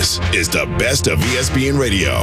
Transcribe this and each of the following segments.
This is the best of ESPN Radio.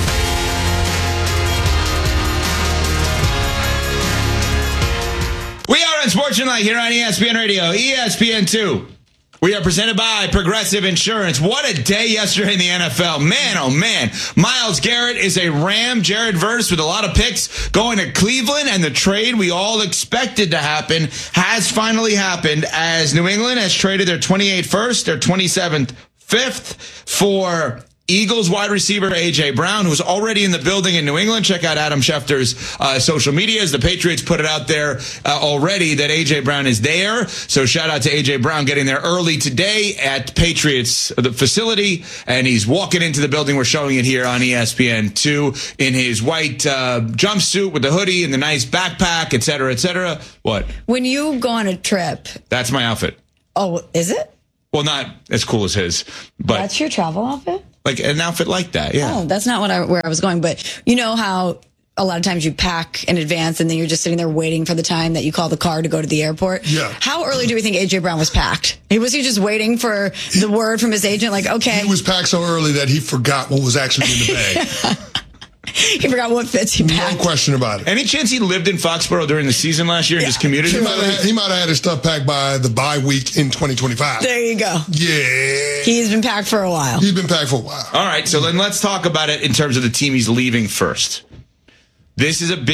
We are on Sports Tonight here on ESPN Radio, ESPN2. We are presented by Progressive Insurance. What a day yesterday in the NFL. Man, oh man. Myles Garrett is a Ram. Jared Verse with a lot of picks going to Cleveland, and the trade we all expected to happen has finally happened as New England has traded their 28th first, their 27th fifth for Eagles wide receiver A.J. Brown, who's already in the building in New England. Check out Adam Schefter's social medias. The Patriots put it out there already that A.J. Brown is there. So shout out to A.J. Brown getting there early today at Patriots the facility. And he's walking into the building. We're showing it here on ESPN2 in his white jumpsuit with the hoodie and the nice backpack, et cetera, et cetera. What? When you go on a trip. That's my outfit. Oh, is it? Well, not as cool as his. But that's your travel outfit? Like an outfit like that, yeah. Oh, that's not where I was going. But you know how a lot of times you pack in advance and then you're just sitting there waiting for the time that you call the car to go to the airport? Yeah. How early do we think A.J. Brown was packed? Was he just waiting for the word from his agent? Like, okay. He was packed so early that he forgot what was actually in the bag. He forgot what fits he packed. No question about it. Any chance he lived in Foxborough during the season last year and just commuted? He might have had his stuff packed by the bye week in 2025. There you go. Yeah. He's been packed for a while. He's been packed for a while. All right, so then let's talk about it in terms of the team he's leaving first. This is a big